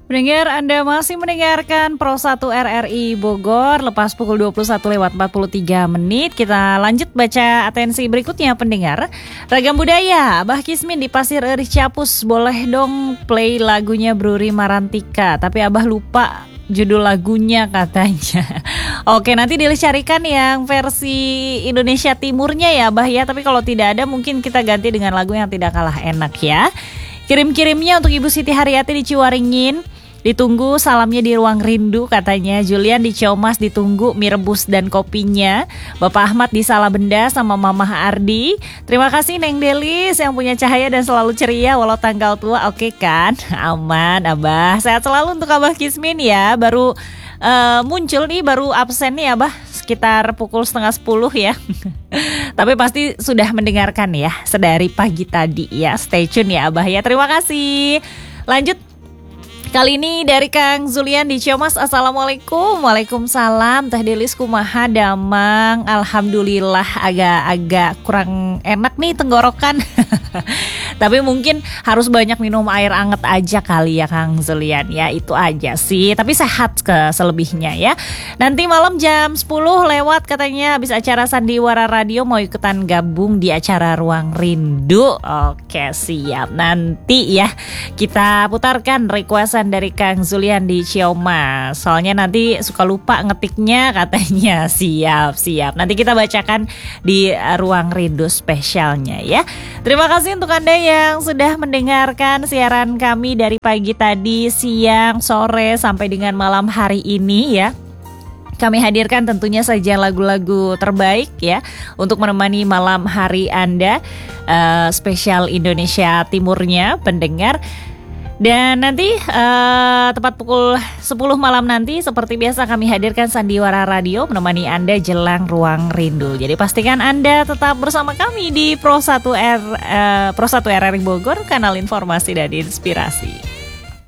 Pendengar, Anda masih mendengarkan Pro 1 RRI Bogor. Lepas pukul 21:43 menit, kita lanjut baca atensi berikutnya pendengar. Ragam budaya, Abah Kismin di Pasir Erih Capus. Boleh dong play lagunya Bruri Marantika, tapi Abah lupa judul lagunya katanya. Oke, nanti dicarikan yang versi Indonesia Timurnya ya Abah ya. Tapi kalau tidak ada mungkin kita ganti dengan lagu yang tidak kalah enak ya. Kirim-kirimnya untuk Ibu Siti Haryati di Ciwaringin. Ditunggu salamnya di Ruang Rindu katanya. Julian di Ciomas ditunggu mie rebus dan kopinya. Bapak Ahmad di Salabenda sama Mama Ardi. Terima kasih Neng Delis yang punya cahaya dan selalu ceria walau tanggal tua. Oke kan? Aman Abah. Sehat selalu untuk Abah Kismin ya. Baru muncul nih, baru absen nih Abah sekitar pukul 9:30 ya. Tapi pasti sudah mendengarkan ya sedari pagi tadi ya. Stay tune ya Abah ya. Terima kasih. Lanjut. Kali ini dari Kang Zulian di Ciomas. Assalamualaikum. Waalaikumsalam. Teh Delis kumaha damang. Alhamdulillah agak kurang enak nih tenggorokan. Tapi mungkin harus banyak minum air anget aja kali ya Kang Zulian ya. Itu aja sih. Tapi sehat ke selebihnya ya. Nanti malam jam 10 lewat katanya habis acara Sandiwara Radio mau ikutan gabung di acara Ruang Rindu. Oke siap. Nanti ya kita putarkan requestan dari Kang Zulian di Ciomas. Soalnya nanti suka lupa ngetiknya katanya. Siap. Nanti kita bacakan di Ruang Rindu spesialnya ya. Terima kasih untuk Anda yang sudah mendengarkan siaran kami dari pagi tadi, siang, sore sampai dengan malam hari ini ya. Kami hadirkan tentunya saja lagu-lagu terbaik ya untuk menemani malam hari Anda, spesial Indonesia Timurnya pendengar. Dan nanti tepat pukul 10 malam nanti seperti biasa kami hadirkan Sandiwara Radio menemani Anda jelang Ruang Rindu. Jadi pastikan Anda tetap bersama kami di Pro 1 RRI Bogor, kanal informasi dan inspirasi.